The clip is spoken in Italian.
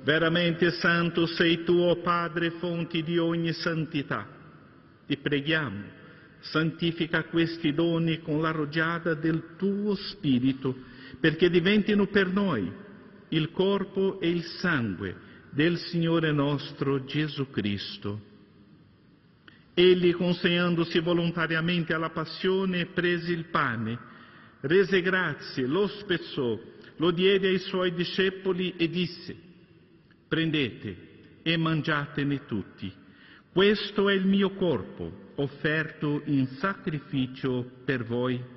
Veramente santo sei tu, o Padre, fonte di ogni santità. Ti preghiamo, santifica questi doni con la rugiada del tuo Spirito, perché diventino per noi il corpo e il sangue del Signore nostro Gesù Cristo. Egli, consegnandosi volontariamente alla passione, prese il pane, rese grazie, lo spezzò, lo diede ai suoi discepoli e disse: prendete e mangiatene tutti. Questo è il mio corpo, offerto in sacrificio per voi.